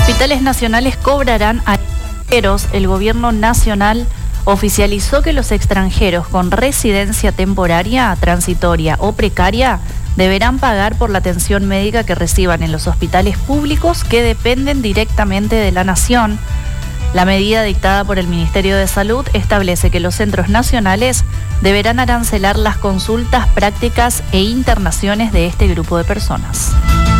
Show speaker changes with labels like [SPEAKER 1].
[SPEAKER 1] Hospitales nacionales cobrarán a extranjeros. El gobierno nacional oficializó que los extranjeros con residencia temporaria, transitoria o precaria deberán pagar por la atención médica que reciban en los hospitales públicos que dependen directamente de la nación. La medida dictada por el Ministerio de Salud establece que los centros nacionales deberán arancelar las consultas, prácticas e internaciones de este grupo de personas.